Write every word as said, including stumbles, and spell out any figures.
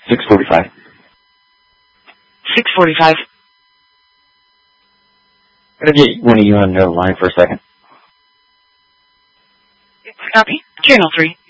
six forty-five. six forty-five. I'm going to get one of you on the line for a second. Copy. Channel three.